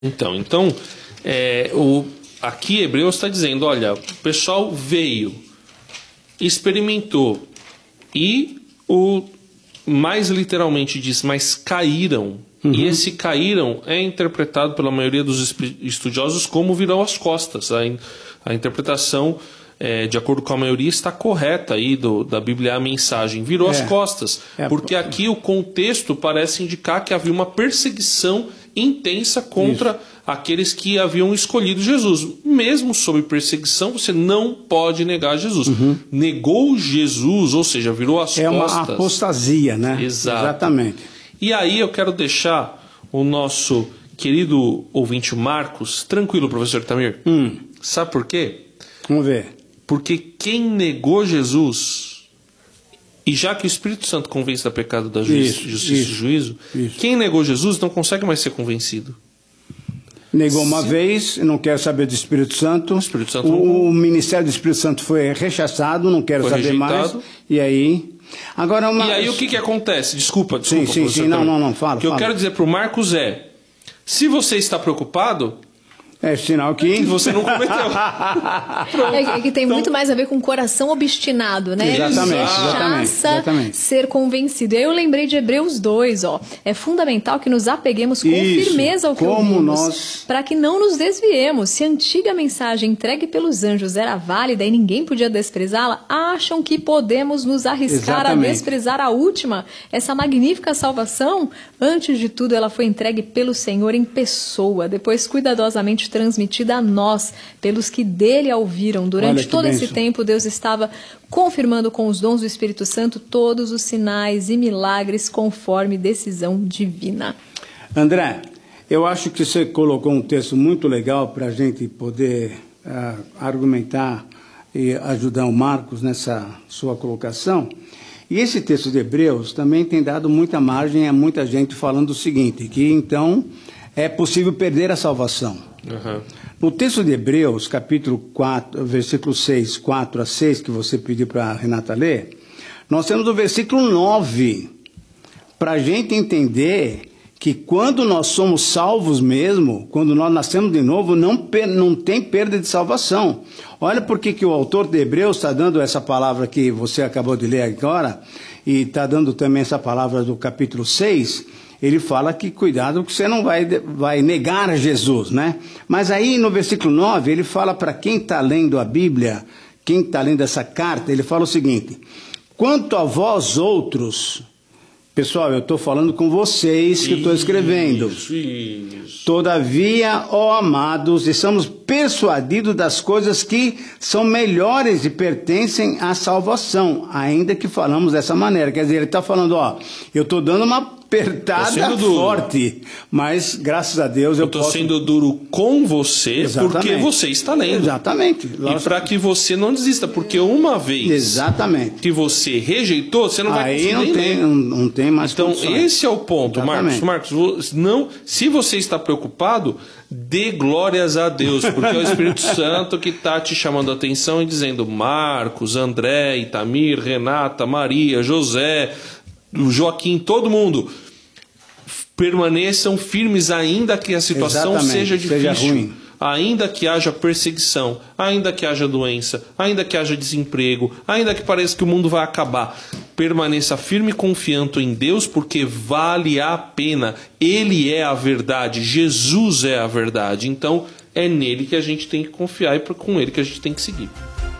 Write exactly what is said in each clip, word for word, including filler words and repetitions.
Então, então é, o, aqui Hebreus está dizendo, olha, o pessoal veio, experimentou e o mais literalmente diz, mas caíram. Uhum. E esse caíram é interpretado pela maioria dos estudiosos como virou as costas. A, a interpretação, é, de acordo com a maioria, está correta aí do, da Bíblia, a mensagem. Virou é. as costas. É. Porque aqui o contexto parece indicar que havia uma perseguição intensa contra Isso. aqueles que haviam escolhido Jesus. Mesmo sob perseguição, você não pode negar Jesus. Uhum. Negou Jesus, ou seja, virou as é costas. É uma apostasia, né? Exato. Exatamente. E aí eu quero deixar o nosso querido ouvinte Marcos tranquilo, professor Itamir. Hum. Sabe por quê? Vamos ver. Porque quem negou Jesus, e já que o Espírito Santo convence da pecado, da justiça, justiça e juízo, isso. quem negou Jesus não consegue mais ser convencido. Negou uma Se... vez, não quer saber do Espírito Santo. O, Espírito Santo o, não... o ministério do Espírito Santo foi rechaçado, não quero foi saber rejeitado. mais. E aí... Agora uma... E aí o que, que acontece? Desculpa, desculpa. Sim, sim, sim. Não, não, não, fala. O que fala. eu quero dizer para o Marcos é, se você está preocupado... É sinal que... você não cometeu. é, é que tem então... muito mais a ver com o coração obstinado, né? Exatamente, exatamente, exatamente. Ser convencido. E aí eu lembrei de Hebreus dois, ó. É fundamental que nos apeguemos com Isso, firmeza ao que como ouvimos, nós... para que não nos desviemos. Se a antiga mensagem entregue pelos anjos era válida e ninguém podia desprezá-la, acham que podemos nos arriscar exatamente. a desprezar a última? Essa magnífica salvação, antes de tudo, ela foi entregue pelo Senhor em pessoa, depois cuidadosamente transmitida a nós, pelos que dele a ouviram. Durante todo esse tempo, Deus estava confirmando com os dons do Espírito Santo todos os sinais e milagres conforme decisão divina. André, eu acho que você colocou um texto muito legal para a gente poder uh, argumentar e ajudar o Marcos nessa sua colocação. E esse texto de Hebreus também tem dado muita margem a muita gente falando o seguinte, que então é possível perder a salvação. Uhum. No texto de Hebreus, capítulo quatro, versículo seis, quatro a seis, que você pediu para a Renata ler, nós temos o versículo nove, para a gente entender que quando nós somos salvos mesmo, quando nós nascemos de novo, não, não tem perda de salvação. Olha por que o autor de Hebreus está dando essa palavra que você acabou de ler agora, e está dando também essa palavra do capítulo seis, ele fala que cuidado que você não vai, vai negar Jesus, né? Mas aí no versículo nove, ele fala para quem está lendo a Bíblia, quem está lendo essa carta, ele fala o seguinte, quanto a vós outros, pessoal, eu estou falando com vocês que estou escrevendo. Isso, isso. Todavia, ó amados, estamos persuadidos das coisas que são melhores e pertencem à salvação, ainda que falamos dessa maneira. Quer dizer, ele está falando, ó, eu estou dando uma apertada forte, mas graças a Deus eu, eu estou posso... sendo duro com você. Exatamente. Porque você está lendo. Exatamente. E para que você não desista, porque uma vez Exatamente. que você rejeitou, você não vai Aí conseguir não tem, não, não tem mais Então condições. Esse é o ponto, Exatamente. Marcos. Marcos, não, se você está preocupado, dê glórias a Deus, porque é o Espírito Santo que está te chamando a atenção e dizendo, Marcos, André, Itamir, Renata, Maria, José, Joaquim, todo mundo, permaneçam firmes ainda que a situação Exatamente, seja difícil, seja ruim. Ainda que haja perseguição, ainda que haja doença, ainda que haja desemprego, ainda que pareça que o mundo vai acabar. Permaneça firme e confiante em Deus, porque vale a pena. Ele é a verdade, Jesus é a verdade. Então é nele que a gente tem que confiar e com ele que a gente tem que seguir.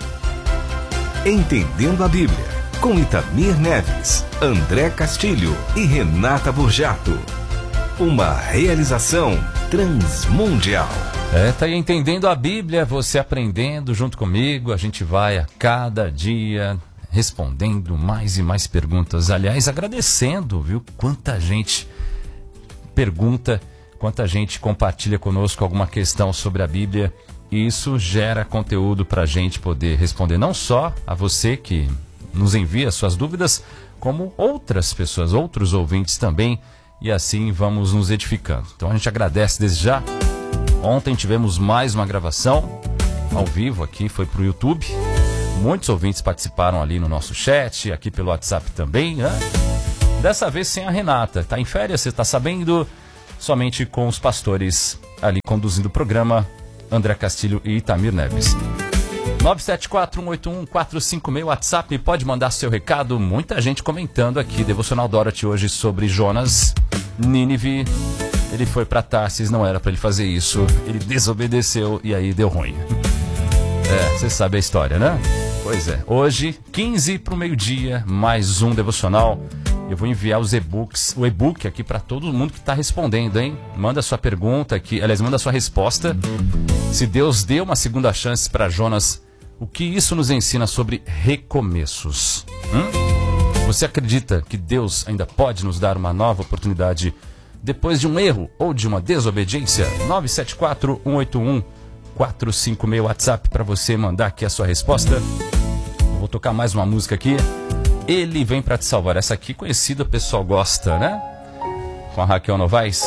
Entendendo a Bíblia, com Itamir Neves, André Castilho e Renata Burjato. Uma realização transmundial. É, tá aí Entendendo a Bíblia, você aprendendo junto comigo, a gente vai a cada dia respondendo mais e mais perguntas. Aliás, agradecendo, viu, quanta gente pergunta, quanta gente compartilha conosco alguma questão sobre a Bíblia, e isso gera conteúdo para a gente poder responder, não só a você que nos envia suas dúvidas, como outras pessoas, outros ouvintes também, e assim vamos nos edificando. Então a gente agradece desde já. Ontem tivemos mais uma gravação ao vivo aqui, foi para o YouTube. Muitos ouvintes participaram ali no nosso chat, aqui pelo WhatsApp também, né? Dessa vez sem a Renata. Tá em férias, você está sabendo? somente com os pastores ali conduzindo o programa, André Castilho e Itamir Neves. nove sete quatro um oito um quatro cinco seis, WhatsApp, pode mandar seu recado. Muita gente comentando aqui, Devocional Dorothy hoje sobre Jonas, Nínive. Ele foi para Tarsis, não era para ele fazer isso, ele desobedeceu e aí deu ruim. É, você sabe a história, né? Pois é, hoje, quinze para o meio-dia, mais um Devocional. Eu vou enviar os e-books, o e-book aqui para todo mundo que está respondendo, hein? Manda sua pergunta aqui, aliás, manda sua resposta. Se Deus deu uma segunda chance para Jonas, o que isso nos ensina sobre recomeços? Hum? Você acredita que Deus ainda pode nos dar uma nova oportunidade depois de um erro ou de uma desobediência? nove sete quatro um oito um quatro cinco seis, WhatsApp, para você mandar aqui a sua resposta. Vou tocar mais uma música aqui. Ele Vem Pra Te Salvar. Essa aqui conhecida, o pessoal gosta, né? Com a Raquel Novaes.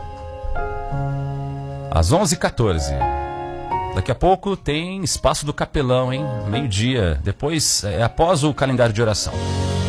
Às onze e quatorze. Daqui a pouco tem Espaço do Capelão, hein? Meio-dia. Depois, é após o calendário de oração.